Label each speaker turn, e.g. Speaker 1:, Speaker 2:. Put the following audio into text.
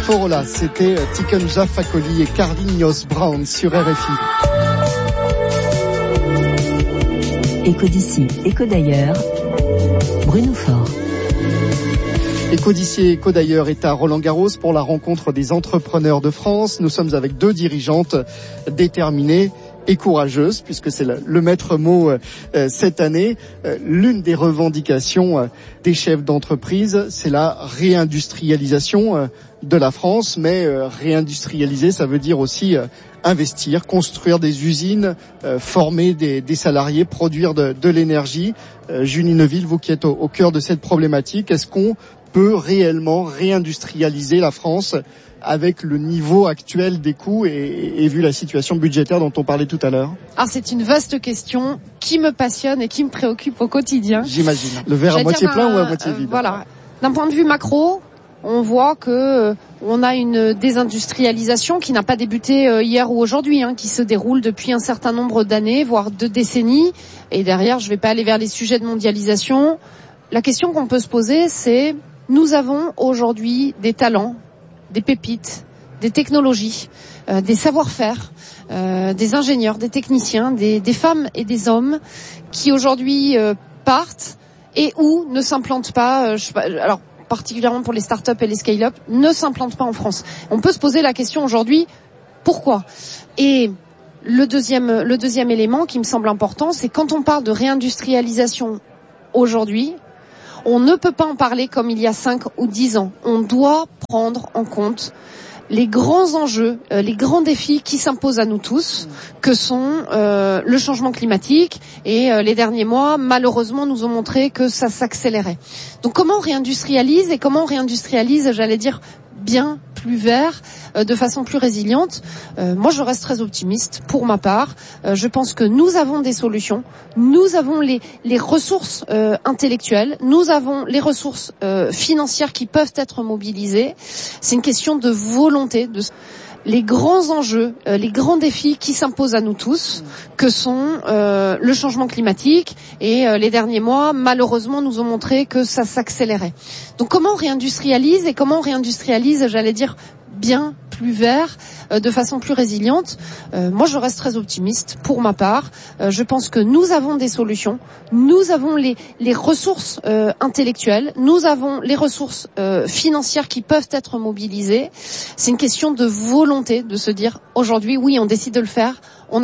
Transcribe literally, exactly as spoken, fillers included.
Speaker 1: Forola, c'était Tikenja Fakoli et Carlinhos Brown sur R F
Speaker 2: I. Écho d'ici, écho d'ailleurs, Bruno Faure.
Speaker 1: Écho d'ici, écho d'ailleurs est à Roland-Garros pour la rencontre des entrepreneurs de France. Nous sommes avec deux dirigeantes déterminées et courageuse, puisque c'est le, le maître mot euh, cette année. Euh, l'une des revendications euh, des chefs d'entreprise, c'est la réindustrialisation euh, de la France. Mais euh, réindustrialiser, ça veut dire aussi euh, investir, construire des usines, euh, former des, des salariés, produire de, de l'énergie. Euh, Julie Neuville, vous qui êtes au, au cœur de cette problématique, est-ce qu'on peut réellement réindustrialiser la France avec le niveau actuel des coûts et, et vu la situation budgétaire dont on parlait tout à l'heure?
Speaker 3: Alors c'est une vaste question qui me passionne et qui me préoccupe au quotidien.
Speaker 1: J'imagine. Le verre à moitié plein ou à moitié vide?
Speaker 3: euh, Voilà. D'un point de vue macro, on voit que euh, on a une désindustrialisation qui n'a pas débuté euh, hier ou aujourd'hui, hein, qui se déroule depuis un certain nombre d'années, voire deux décennies. Et derrière, je ne vais pas aller vers les sujets de mondialisation. La question qu'on peut se poser, c'est nous avons aujourd'hui des talents, des pépites, des technologies, euh, des savoir-faire, euh, des ingénieurs, des techniciens, des, des femmes et des hommes qui aujourd'hui euh, partent et ou ne s'implantent pas, euh, je sais pas, alors particulièrement pour les start-up et les scale-up, ne s'implantent pas en France. On peut se poser la question aujourd'hui, pourquoi? Et le deuxième, le deuxième élément qui me semble important, c'est quand on parle de réindustrialisation aujourd'hui, on ne peut pas en parler comme il y a cinq ou dix ans. On doit prendre en compte les grands enjeux, euh, les grands défis qui s'imposent à nous tous, que sont euh, le changement climatique. Et euh, les derniers mois, malheureusement, nous ont montré que ça s'accélérait. Donc comment on réindustrialise et comment on réindustrialise, j'allais dire, bien plus vert, euh, de façon plus résiliente. Euh, moi, je reste très optimiste pour ma part. Euh, je pense que nous avons des solutions. Nous avons les, les ressources euh, intellectuelles. Nous avons les ressources euh, financières qui peuvent être mobilisées. C'est une question de volonté, de les grands enjeux, euh, les grands défis qui s'imposent à nous tous, que sont euh, le changement climatique. Et euh, les derniers mois, malheureusement, nous ont montré que ça s'accélérait. Donc comment on réindustrialise et comment on réindustrialise, j'allais dire, bien plus vert, euh, de façon plus résiliente. Euh, moi, je reste très optimiste pour ma part. Euh, je pense que nous avons des solutions. Nous avons les, les ressources euh, intellectuelles. Nous avons les ressources euh, financières qui peuvent être mobilisées. C'est une question de volonté de se dire aujourd'hui, oui, on décide de le faire. On